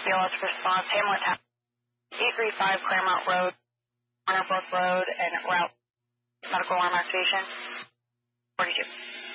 BLS response, Hamlet 835 Claremont Road, Warner Brook Road, and route medical alarm activation. 42.